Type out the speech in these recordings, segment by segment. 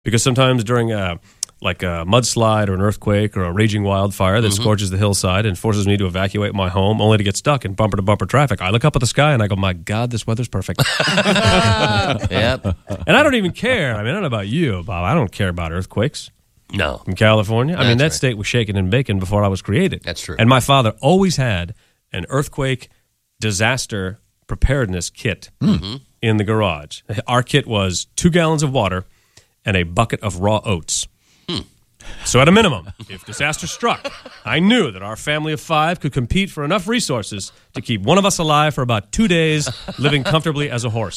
Because sometimes during like a mudslide or an earthquake or a raging wildfire that scorches the hillside and forces me to evacuate my home only to get stuck in bumper-to-bumper traffic, I look up at the sky and I go, my God, this weather's perfect. Yep. And I don't even care. I mean, I don't know about you, Bob. I don't care about earthquakes. No. In California. I mean, that right. state was shaken and bacon before I was created. That's true. And my father always had an earthquake disaster preparedness kit in the garage. Our kit was 2 gallons of water and a bucket of raw oats. So at a minimum, if disaster struck, I knew that our family of 5 could compete for enough resources to keep one of us alive for about 2 days, living comfortably as a horse.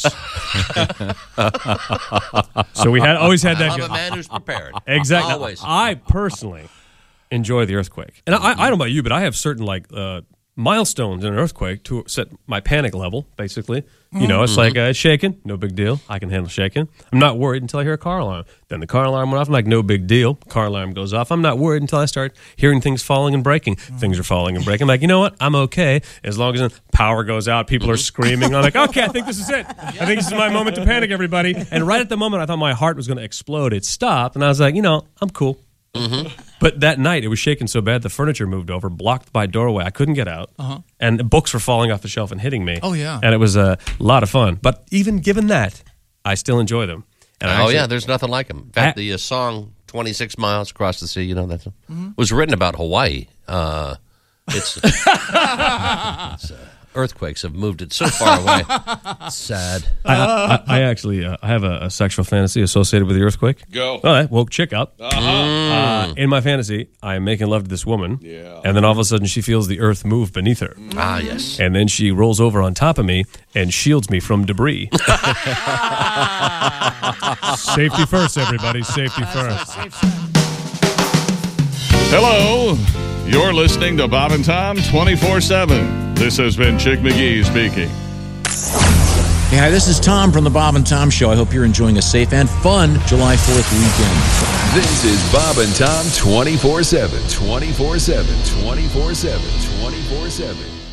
So we always had that. I'm a man who's prepared. Exactly. Always. I personally enjoy the earthquake. And I don't know about you, but I have certain milestones in an earthquake to set my panic level, basically. You know, it's like it's shaking, no big deal. I can handle shaking. I'm not worried until I hear a car alarm. Then the car alarm went off. I'm like, no big deal. Car alarm goes off. I'm not worried until I start hearing things falling and breaking. Things are falling and breaking. I'm like, you know what? I'm okay. As long as the power goes out, people are screaming. I'm like, okay, I think this is it. I think this is my moment to panic, everybody. And right at the moment I thought my heart was going to explode, it stopped. And I was like, you know, I'm cool. But that night, it was shaking so bad, the furniture moved over, blocked my doorway. I couldn't get out. And books were falling off the shelf and hitting me. Oh, yeah. And it was a lot of fun. But even given that, I still enjoy them. And There's nothing like them. In fact, the song 26 Miles Across the Sea, you know, that was written about Hawaii. It's earthquakes have moved it so far away. It's sad. I actually I have a sexual fantasy associated with the earthquake. Go. Well, that woke chick up. In my fantasy, I am making love to this woman. Yeah. And then all of a sudden, she feels the earth move beneath her. Ah, yes. And then she rolls over on top of me and shields me from debris. Safety first, everybody. Safety first. Hello. You're listening to Bob and Tom 24/7. This has been Chick McGee speaking. Hey, hi, this is Tom from the Bob and Tom Show. I hope you're enjoying a safe and fun July 4th weekend. This is Bob and Tom 24/7. 24/7. 24/7. 24/7.